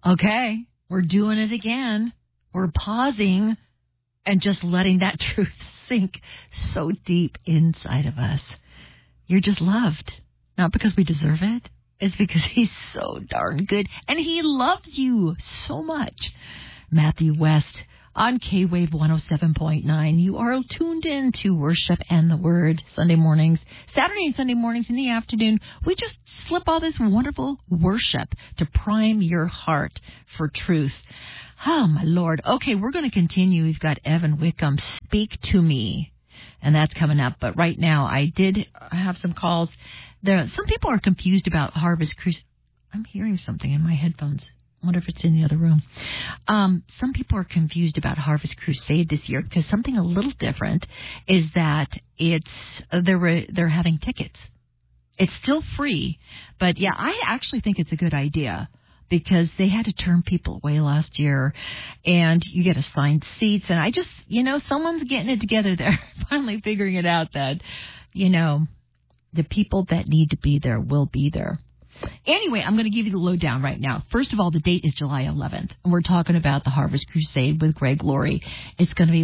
Okay, we're doing it again. We're pausing and just letting that truth sink so deep inside of us. You're just loved. Not because we deserve it. It's because he's so darn good. And he loves you so much. Matthew West on K-Wave 107.9. You are tuned in to Worship and the Word Sunday mornings, Saturday and Sunday mornings in the afternoon. We just slip all this wonderful worship to prime your heart for truth. Oh, my Lord. Okay, we're going to continue. We've got Evan Wickham, Speak to Me, and that's coming up. But right now, I did have some calls. Some people are confused about Harvest Crusade. I'm hearing something in my headphones. I wonder if it's in the other room. Some people are confused about Harvest Crusade this year because something a little different is that they're having tickets. It's still free, but yeah, I actually think it's a good idea because they had to turn people away last year, and you get assigned seats. And I just, someone's getting it together there, finally figuring it out that, the people that need to be there will be there. Anyway, I'm going to give you the lowdown right now. First of all, the date is July 11th, and we're talking about the Harvest Crusade with Greg Laurie. It's going to be